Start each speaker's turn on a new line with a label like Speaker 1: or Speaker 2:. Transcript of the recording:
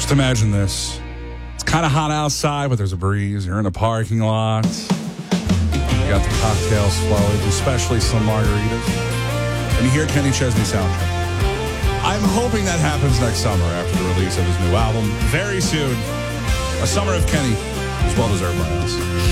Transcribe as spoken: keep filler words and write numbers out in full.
Speaker 1: Just imagine this. It's kind of hot outside, but there's a breeze. You're in a parking lot. You got the cocktails flowing, especially some margaritas. And you hear Kenny Chesney soundtrack. I'm hoping that happens next summer after the release of his new album. Very soon. A summer of Kenny is well deserved by us.